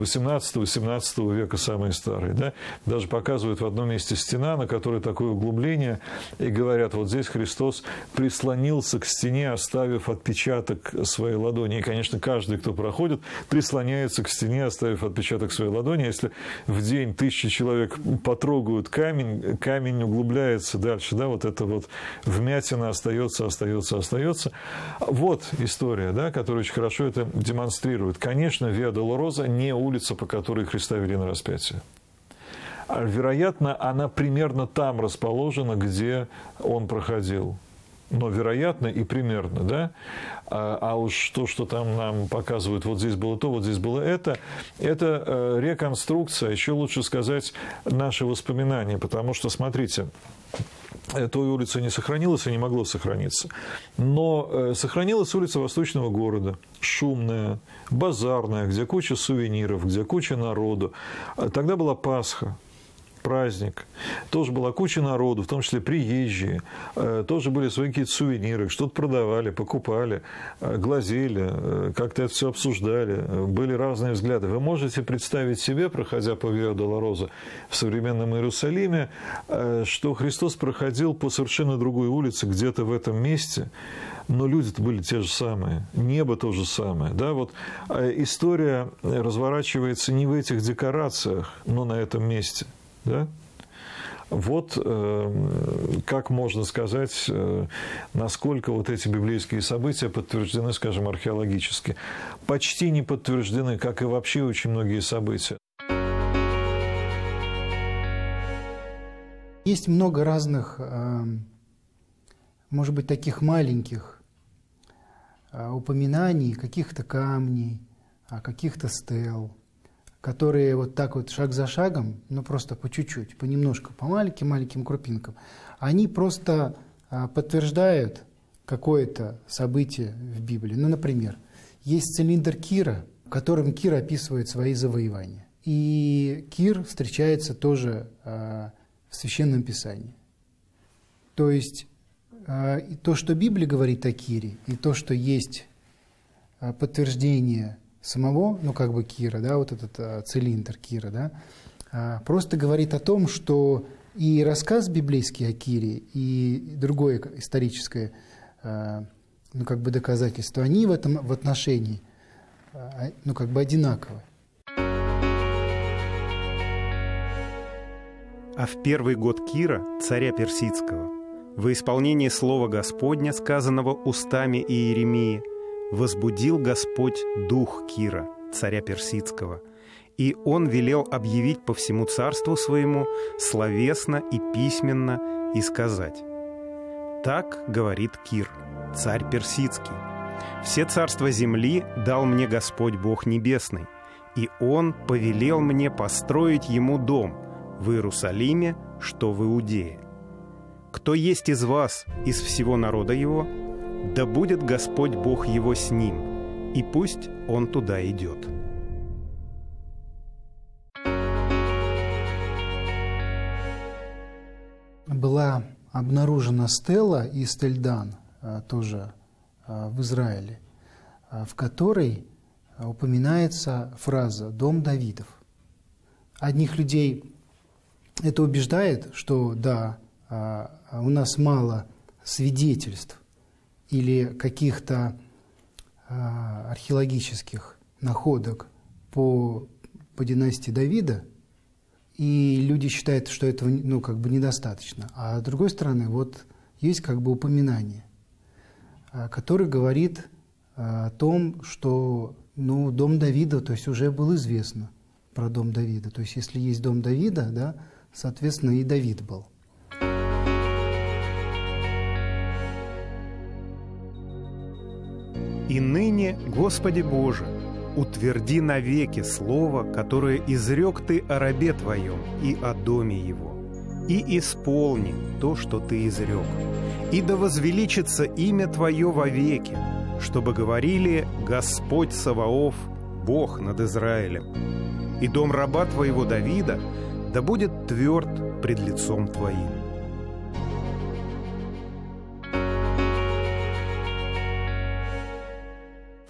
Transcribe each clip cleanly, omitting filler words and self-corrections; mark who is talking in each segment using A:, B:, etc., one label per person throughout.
A: XVIII-XVII века самые старые. Да? Даже показывают в одном месте стена, на которой такое углубление, и говорят, вот здесь Христос прислонился к стене, оставив отпечаток своей ладони. И, конечно, каждый, кто проходит, прислоняется к стене, оставив отпечаток своей ладони. Если в день 1000 человек потрогают камень, камень углубляется дальше. Да? Вот эта вот вмятина остается. Вот история, да, которая очень хорошо это демонстрирует. Конечно, Виа-Долороза не улица, по которой Христа вели на распятие. Вероятно, она примерно там расположена, где он проходил. Но вероятно и примерно, да? А уж то, что там нам показывают, вот здесь было то, вот здесь было это реконструкция, еще лучше сказать, наши воспоминания. Потому что, смотрите, той улицы не сохранилось и не могло сохраниться. Но сохранилась улица Восточного города, шумная, базарная, где куча сувениров, где куча народу. Тогда была Пасха, праздник. Тоже была куча народу, в том числе приезжие. Тоже были свои какие-то сувениры, что-то продавали, покупали, глазели, как-то это все обсуждали. Были разные взгляды. Вы можете представить себе, проходя по Виа-Долороза в современном Иерусалиме, что Христос проходил по совершенно другой улице, где-то в этом месте, но люди-то были те же самые, небо то же самое. Да? Вот история разворачивается не в этих декорациях, но на этом месте. Да? Вот как можно сказать, насколько вот эти библейские события подтверждены, скажем, археологически. Почти не подтверждены, как и вообще очень многие события.
B: Есть много разных, может быть, таких маленьких упоминаний, каких-то камней, каких-то стел, которые вот так вот шаг за шагом, ну просто по чуть-чуть, понемножку, по маленьким крупинкам, они просто подтверждают какое-то событие в Библии. Ну, например, есть цилиндр Кира, в котором Кир описывает свои завоевания. И Кир встречается тоже в Священном Писании. То есть то, что Библия говорит о Кире, и то, что есть подтверждение самого, ну, как бы Кира, да, вот этот цилиндр Кира, да, просто говорит о том, что и рассказ библейский о Кире, и другое историческое, ну, как бы доказательство, они в отношении, ну, как бы одинаковы.
C: А в первый год Кира, царя Персидского, во исполнении слова Господня, сказанного устами Иеремии, возбудил Господь дух Кира, царя Персидского, и он велел объявить по всему царству своему словесно и письменно и сказать: «Так говорит Кир, царь Персидский, все царства земли дал мне Господь Бог Небесный, и Он повелел мне построить Ему дом в Иерусалиме, что в Иудее. Кто есть из вас, из всего народа Его, да будет Господь Бог его с ним, и пусть он туда идет».
B: Была обнаружена стела из Тельдан, тоже в Израиле, в которой упоминается фраза «Дом Давидов». Одних людей это убеждает, что да, у нас мало свидетельств или каких-то археологических находок по династии Давида, и люди считают, что этого, ну, как бы недостаточно. А с другой стороны, вот есть как бы упоминание, которое говорит о том, что, ну, дом Давида, то есть уже было известно про дом Давида. То есть если есть дом Давида, да, соответственно, и Давид был.
C: «И ныне, Господи Боже, утверди навеки слово, которое изрек Ты о рабе Твоем и о доме его, и исполни то, что Ты изрек. И да возвеличится имя Твое вовеки, чтобы говорили: Господь Саваоф, Бог над Израилем. И дом раба Твоего Давида да будет тверд пред лицом Твоим».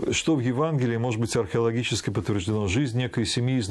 A: что в Евангелии может быть археологически подтверждено? Жизнь некой семьи из